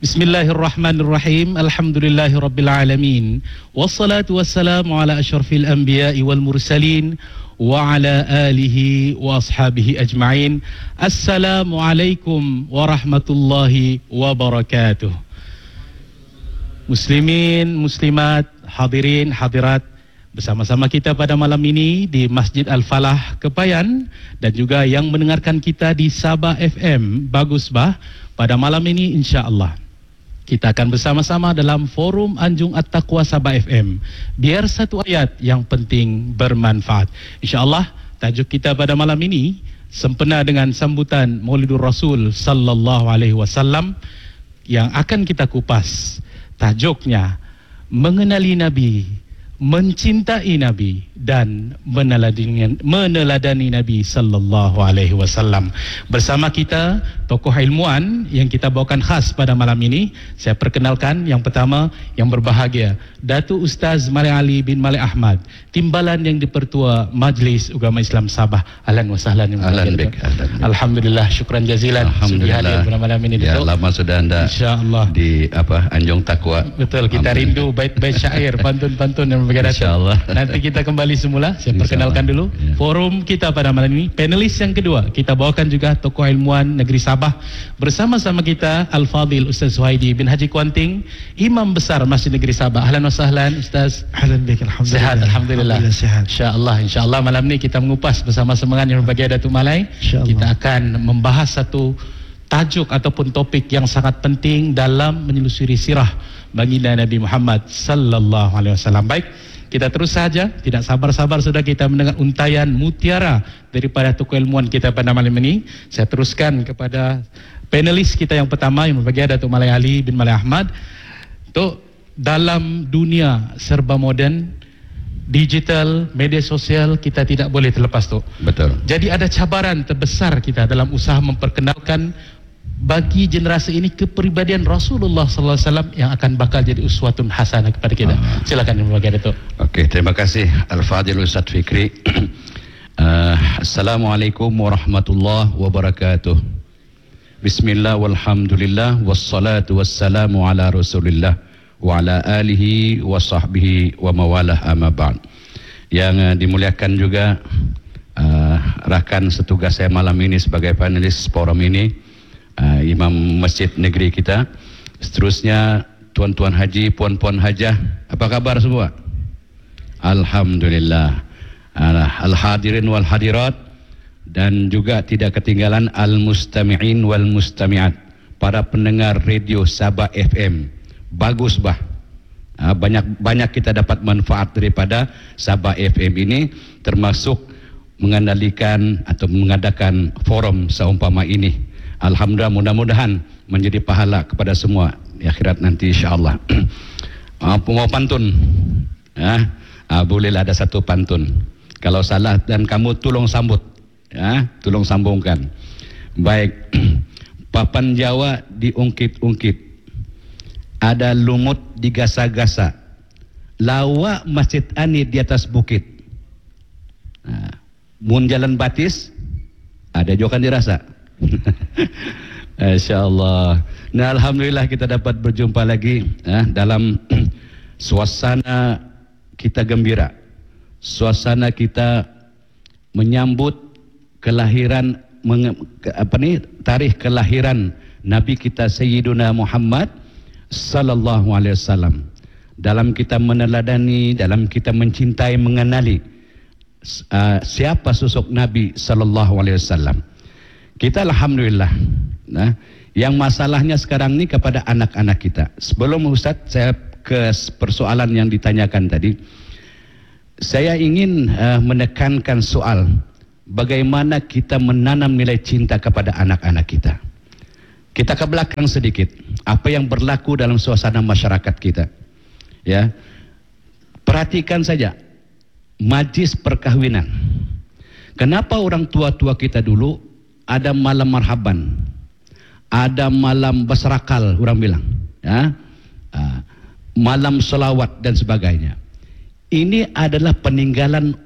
Bismillahirrahmanirrahim. Alhamdulillahirabbil alamin. Wassalatu wassalamu ala asyrafil anbiya'i wal mursalin wa ala alihi wa ashabihi ajma'in. Assalamualaikum warahmatullahi wabarakatuh. Muslimin, muslimat, hadirin, hadirat, bersama-sama kita pada malam ini di Masjid Al-Falah Kepayan dan juga yang mendengarkan kita di Sabah FM Bagus Bah pada malam ini, insya-Allah kita akan bersama-sama dalam forum Anjung At-Taqwa Sabah FM. Biar satu ayat yang penting bermanfaat. Insya-Allah tajuk kita pada malam ini sempena dengan sambutan Maulidur Rasul sallallahu alaihi wasallam yang akan kita kupas. Tajuknya mengenali Nabi, mencintai Nabi dan meneladani Nabi sallallahu alaihi wasallam. Bersama kita tokoh ilmuwan yang kita bawakan khas pada malam ini. Saya perkenalkan yang pertama yang berbahagia, Datuk Ustaz Malik Ali bin Malik Ahmad, Timbalan yang dipertua Majlis Ugama Islam Sabah. Ahlan wa sahlan. Ahlan bik. Alhamdulillah, syukran jazilan sudah hadir pada malam ini. Ya, lama sudah anda insyaallah di Anjung Taqwa. Betul, kita rindu bait-bait syair, pantun-pantun yang berbeda. Insyaallah. Nanti kita kembali semula. Saya perkenalkan dulu forum kita pada malam ini. Panelis yang kedua, kita bawakan juga tokoh ilmuwan negeri Sabah. Bersama-sama kita Al-Fadhil Ustaz Suhaidi bin Haji Kuanting, Imam Besar Masjid Negeri Sabah. Ahlan wa sahlan Ustaz. Ahlan bik, alhamdulillah. Sehat, alhamdulillah. Insya-Allah malam ini kita mengupas bersama-sama yang berbahagia Datuk Malai. Kita akan membahas satu tajuk ataupun topik yang sangat penting dalam menyelusuri sirah baginda Nabi Muhammad sallallahu alaihi wasallam. Baik, kita terus saja, tidak sabar-sabar sudah kita mendengar untayan mutiara daripada tokoh ilmuwan kita pada malam ini. Saya teruskan kepada panelis kita yang pertama yang berbahagia Datuk Malik Ali bin Malik Ahmad. Tok, dalam dunia serba moden, digital, media sosial, kita tidak boleh terlepas tu. Betul. Jadi ada cabaran terbesar kita dalam usaha memperkenalkan bagi generasi ini kepribadian Rasulullah sallallahu alaihi wasallam yang akan bakal jadi uswatun hasanah kepada kita. Silakan yang berbahagia Datuk. Okey, terima kasih Al-Fadhil Ustaz Fikri. Assalamualaikum warahmatullahi wabarakatuh. Bismillah walhamdulillah wassalatu wassalamu ala Rasulillah wa ala alihi wa sahbihi wa mawalah amma ba'd. Yang dimuliakan juga rakan setugas saya malam ini sebagai panelis forum ini, Imam Masjid Negeri kita. Seterusnya tuan-tuan haji, puan-puan hajah, apa kabar semua? Alhamdulillah. Al-hadirin wal hadirat, dan juga tidak ketinggalan al-mustami'in wal mustami'at, para pendengar radio Sabah FM Bagus Bah. Banyak kita dapat manfaat daripada Sabah FM ini, termasuk mengendalikan atau mengadakan forum seumpama ini. Alhamdulillah, mudah-mudahan menjadi pahala kepada semua di akhirat nanti, insya-Allah. Mau pantun? Bolehlah ada satu pantun. Kalau salah dan kamu tolong sambut, tolong sambungkan. Baik. Papan Jawa diungkit-ungkit, ada lumut digasa-gasa, lawak masjid ani di atas bukit. Mun jalan batis, ada juga kan dirasa. InsyaAllah. Nah, alhamdulillah kita dapat berjumpa lagi dalam suasana kita gembira, suasana kita menyambut kelahiran, tarikh kelahiran Nabi kita Sayyiduna Muhammad sallallahu alaihi wasallam. Dalam kita meneladani, dalam kita mencintai, mengenali siapa sosok Nabi sallallahu alaihi wasallam. Kita alhamdulillah, yang masalahnya sekarang ini kepada anak-anak kita. Sebelum Ustaz saya ke persoalan yang ditanyakan tadi, saya ingin menekankan soal bagaimana kita menanam nilai cinta kepada anak-anak kita. Kita ke belakang sedikit, apa yang berlaku dalam suasana masyarakat kita. Ya, perhatikan saja majlis perkahwinan. Kenapa orang tua-tua kita dulu ada malam marhaban, ada malam basrakal, orang bilang, malam selawat dan sebagainya. Ini adalah peninggalan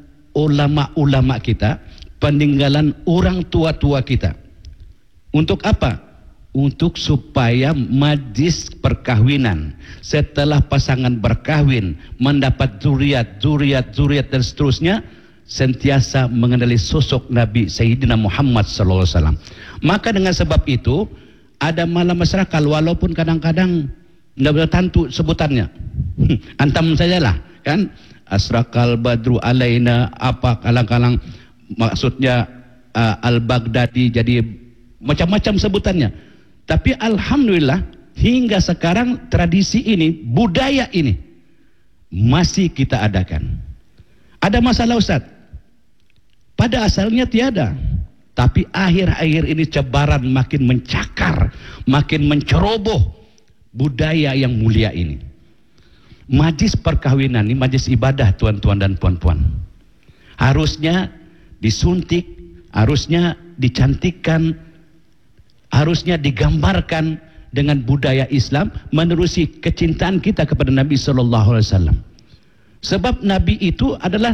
ulama-ulama kita, peninggalan orang tua-tua kita. Untuk apa? untuk supaya majlis perkahwinan setelah pasangan berkahwin mendapat zuriat dan seterusnya sentiasa mengenali sosok Nabi Sayyidina Muhammad sallallahu alaihi wasallam. Maka dengan sebab itu ada malam masyarakat walaupun kadang-kadang tidak bertentu sebutannya. Antam sajalah kan, asrakal badru alaina, apa kalang-kalang maksudnya al-Baghdadi, jadi macam-macam sebutannya. Tapi alhamdulillah hingga sekarang tradisi ini, budaya ini masih kita adakan. Ada masalah Ustaz? Pada asalnya tiada. Tapi akhir-akhir ini cebaran makin mencakar, makin menceroboh budaya yang mulia ini. Majlis perkahwinan ini majlis ibadah tuan-tuan dan puan-puan. Harusnya disuntik, harusnya dicantikkan, harusnya digambarkan dengan budaya Islam menerusi kecintaan kita kepada Nabi sallallahu alaihi wasallam. Sebab Nabi itu adalah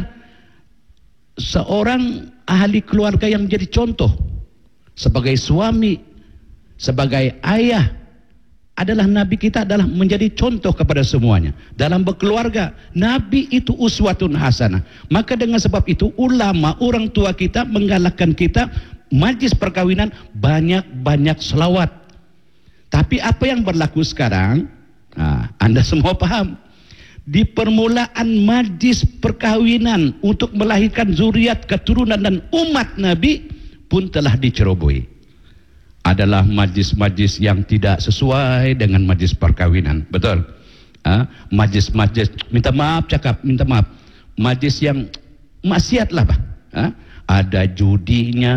seorang ahli keluarga yang menjadi contoh sebagai suami, sebagai ayah. Adalah Nabi kita adalah menjadi contoh kepada semuanya dalam berkeluarga. Nabi itu uswatun hasanah. Maka dengan sebab itu ulama, orang tua kita menggalakkan kita majlis perkawinan banyak-banyak selawat. Tapi apa yang berlaku sekarang, anda semua paham, di permulaan majlis perkawinan untuk melahirkan zuriat, keturunan dan umat Nabi pun telah dicerobohi. Adalah majlis-majlis yang tidak sesuai dengan majlis perkawinan. Betul? Majlis-majlis, minta maaf, majlis yang maksiat lah, Pak. Ada judinya,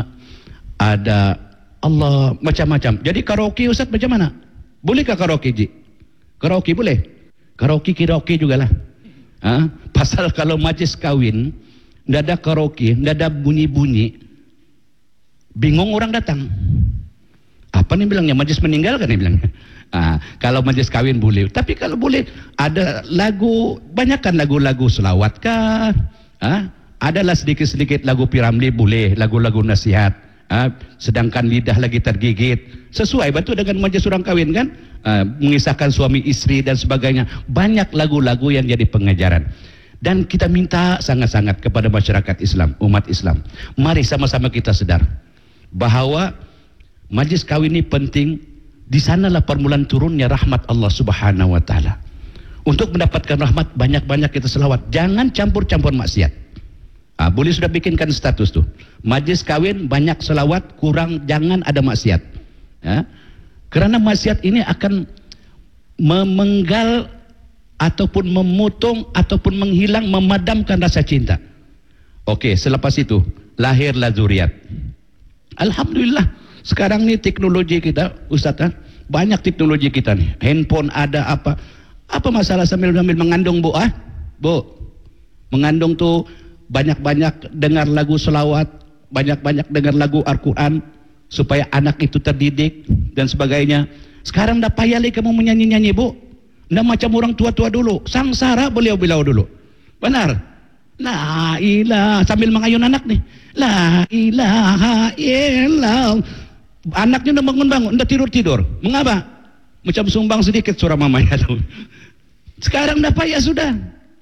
ada Allah, macam-macam. Jadi karaoke Ustaz macam mana? Bolehkah karaoke, Ji? Karaoke boleh? Karaoke juga lah. Pasal kalau majlis kawin, tidak ada karaoke, tidak ada bunyi-bunyi, bingung orang datang. Apa nih bilangnya? Majlis meninggal kan nih bilangnya. Kalau majlis kawin boleh. Tapi kalau boleh ada lagu, banyakkan lagu-lagu selawat kah? Adalah sedikit-sedikit lagu Piramli boleh, lagu-lagu nasihat. Sedangkan lidah lagi tergigit. Sesuai betul dengan majlis orang kawin kan? Mengisahkan suami istri dan sebagainya. Banyak lagu-lagu yang jadi pengajaran. Dan kita minta sangat-sangat kepada masyarakat Islam, umat Islam. Mari sama-sama kita sedar bahawa majlis kawin ini penting. Di sanalah permulaan turunnya rahmat Allah Subhanahu wa taala. Untuk mendapatkan rahmat banyak-banyak kita selawat. Jangan campur-campur maksiat. Boleh sudah bikinkan status tuh. Majlis kawin banyak selawat, kurang jangan ada maksiat. Kerana maksiat ini akan memenggal ataupun memotong ataupun menghilang, memadamkan rasa cinta. Okey, selepas itu lahirlah zuriat. Alhamdulillah. Sekarang ni teknologi kita, Ustaz, banyak teknologi kita nih. Handphone ada apa masalah sambil mengandung, Bu? Bu, mengandung tuh banyak-banyak dengar lagu selawat, banyak-banyak dengar lagu Al-Quran supaya anak itu terdidik dan sebagainya. Sekarang dah payah lagi kamu menyanyi-nyanyi, Bu. Dah macam orang tua-tua dulu, sangsara beliau-beliau dulu. Benar? La ilaha, sambil mengayun anak nih. La ilaha illallah. Anaknya udah bangun-bangun, udah tidur-tidur. Mengapa? Macam sumbang sedikit suara mamanya tuh. Sekarang dah payah sudah.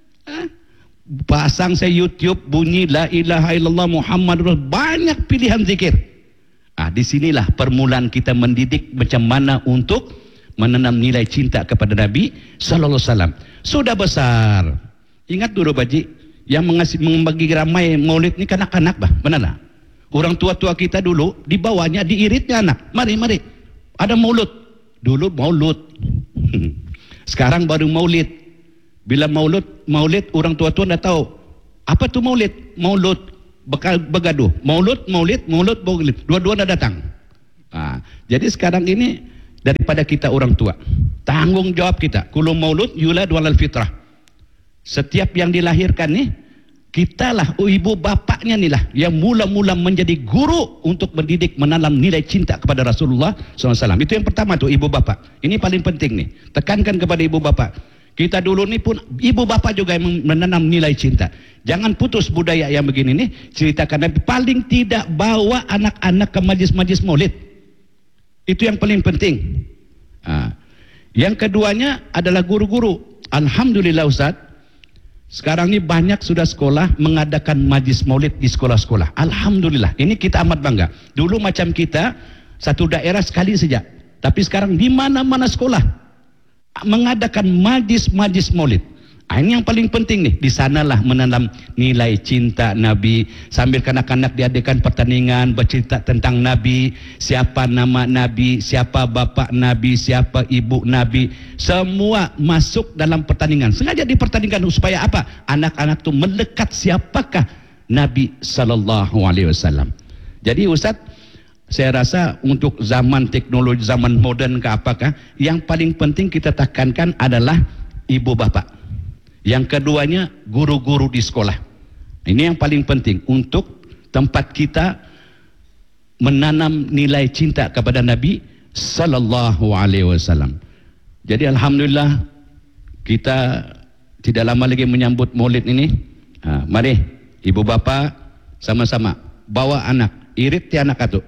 Pasang saya YouTube bunyi la ilaha illallah Muhammad Rasul, banyak pilihan zikir. Disinilah permulaan kita mendidik macam mana untuk menanam nilai cinta kepada Nabi sallallahu alaihi wasallam. Sudah besar. Ingat dulu Baji, yang membagi ramai maulid ni kanak-kanak bah, benar tak? Orang tua-tua kita dulu dibawanya, diiritnya anak. Mari. Ada maulud. Dulu maulud. Sekarang baru maulid. Bila maulid orang tua-tua dah tahu. Apa tu maulid? Maulud bergaduh. Maulud. Dua-dua dah datang. Jadi sekarang ini daripada kita orang tua, tanggung jawab kita. Kullu maulud yulad walal fitrah. Setiap yang dilahirkan nih, kitalah ibu bapaknya inilah yang mula-mula menjadi guru untuk mendidik, menanam nilai cinta kepada Rasulullah SAW. Itu yang pertama tuh, ibu bapak. Ini paling penting nih, tekankan kepada ibu bapak. Kita dulu ni pun ibu bapak juga yang menanam nilai cinta. Jangan putus budaya yang begini nih. Ceritakan Nabi paling tidak bawa anak-anak ke majlis-majlis maulid. Itu yang paling penting. Yang keduanya adalah guru-guru. Alhamdulillah Ustaz, sekarang ini banyak sudah sekolah mengadakan majlis maulid di sekolah-sekolah. Alhamdulillah, ini kita amat bangga. Dulu macam kita satu daerah sekali saja, tapi sekarang di mana-mana sekolah mengadakan majlis maulid. Ini yang paling penting nih. Di sanalah menanam nilai cinta Nabi, sambil kanak-kanak diadakan pertandingan bercerita tentang Nabi, siapa nama Nabi, siapa bapa Nabi, siapa ibu Nabi, semua masuk dalam pertandingan. Sengaja dipertandingkan supaya apa? Anak-anak itu melekat siapakah Nabi sallallahu alaihi wasallam. Jadi Ustaz, saya rasa untuk zaman teknologi, zaman modern ke apakah, yang paling penting kita tekankan adalah ibu bapa. Yang keduanya guru-guru di sekolah. Ini yang paling penting untuk tempat kita menanam nilai cinta kepada Nabi sallallahu alaihi wasallam. Jadi alhamdulillah kita tidak lama lagi menyambut Maulid ini. Mari ibu bapa sama-sama bawa anak, irit ti anak atu.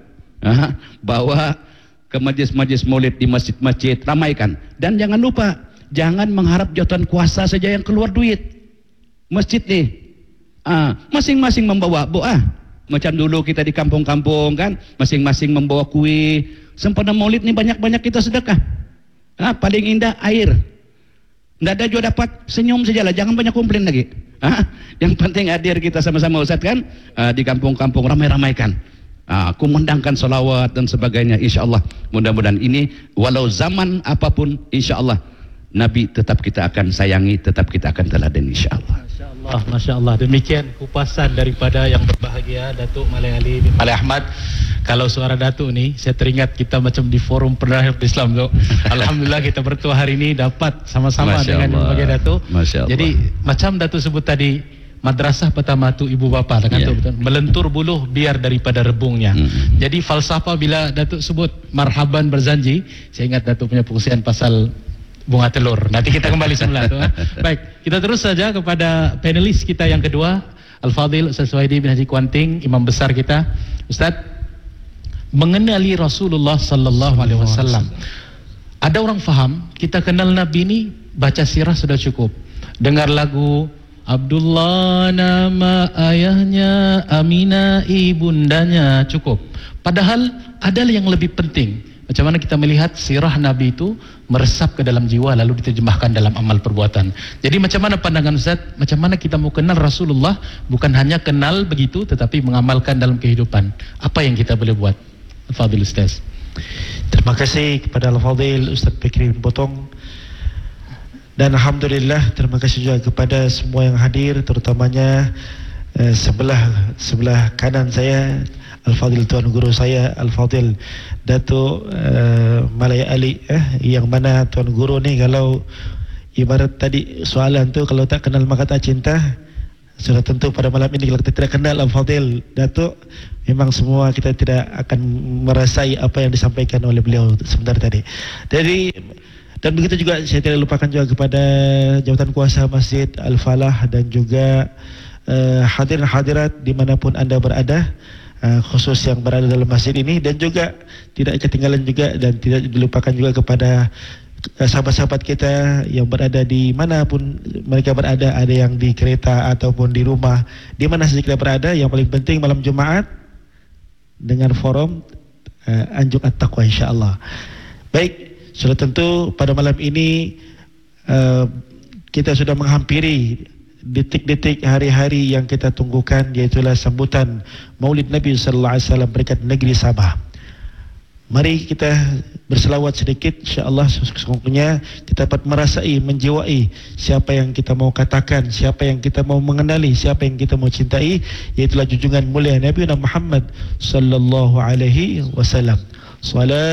Bawa ke majlis-majlis Maulid di masjid-masjid, ramaikan. Dan jangan lupa, jangan mengharap jawatan kuasa saja yang keluar duit. Masjid nih, masing-masing membawa doa. Macam dulu kita di kampung-kampung kan, masing-masing membawa kue. Sempena Maulid nih banyak-banyak kita sedekah. Paling indah air. Nggak ada juga dapat, senyum sajalah, jangan banyak komplain lagi. Yang penting hadir kita sama-sama Ustaz kan, di kampung-kampung ramai-ramaikan. Kumandangkan salawat dan sebagainya. InsyaAllah mudah-mudahan ini walau zaman apapun, InsyaAllah Nabi tetap kita akan sayangi, tetap kita akan teladan, insyaAllah. Masya Allah. Demikian kupasan daripada yang berbahagia Datuk Malay Ali bin Malay Ahmad. Kalau suara Datuk ni, saya teringat kita macam di forum perdana Islam tu. Alhamdulillah kita bertua hari ini dapat sama-sama dengan berbagai Datuk. Jadi macam Datuk sebut tadi, madrasah pertama tu ibu bapa, kan tu betul. Melentur buluh biar daripada rebungnya. Jadi falsafah bila Datuk sebut marhaban berzanji, saya ingat Datuk punya pengusian pasal bunga telur. Nanti kita kembali semula tu. Baik, kita terus saja kepada panelis kita yang kedua, Al-Fadhil Ustaz Suhaidi bin Haji Kuanting, imam besar kita. Ustaz, mengenali Rasulullah sallallahu alaihi wasallam. Ada orang faham kita kenal Nabi ni baca sirah sudah cukup. Dengar lagu Abdullah nama ayahnya, Aminah ibundanya cukup. Padahal ada yang lebih penting. Macam mana kita melihat sirah Nabi itu meresap ke dalam jiwa lalu diterjemahkan dalam amal perbuatan. Jadi macam mana pandangan Ustaz? Macam mana kita mau kenal Rasulullah, bukan hanya kenal begitu tetapi mengamalkan dalam kehidupan. Apa yang kita boleh buat? Al-Fadhil Ustaz. Terima kasih kepada Al-Fadhil Ustaz Fikri bin Potong. Dan alhamdulillah terima kasih juga kepada semua yang hadir, terutamanya sebelah kanan saya Al-Fadhil Tuan Guru saya Al-Fadhil Datuk Malay Ali, yang mana Tuan Guru ni kalau ibarat tadi soalan tu, kalau tak kenal maka tak cinta. Sudah tentu pada malam ini kalau kita tidak kenal Al-Fadhil Datuk, memang semua kita tidak akan merasai apa yang disampaikan oleh beliau sebentar tadi. Jadi, dan begitu juga saya tidak lupakan juga kepada jawatan kuasa Masjid Al-Falah dan juga hadirin hadirat dimanapun anda berada, khusus yang berada dalam masjid ini, dan juga tidak ketinggalan juga dan tidak dilupakan juga kepada sahabat-sahabat kita yang berada di manapun mereka berada, ada yang di kereta ataupun di rumah, di mana saja kita berada. Yang paling penting malam Jumaat dengan forum Anjuk At-Taqwa, insyaAllah. Baik, sudah tentu pada malam ini kita sudah menghampiri detik-detik hari-hari yang kita tunggukan, yaitulah sambutan Maulid Nabi sallallahu alaihi wasallam berkat negeri Sabah. Mari kita berselawat sedikit, insya-Allah sesungguhnya kita dapat merasai, menjiwai siapa yang kita mau katakan, siapa yang kita mau mengenali, siapa yang kita mau cintai, yaitulah junjungan mulia Nabi Muhammad sallallahu alaihi wasallam.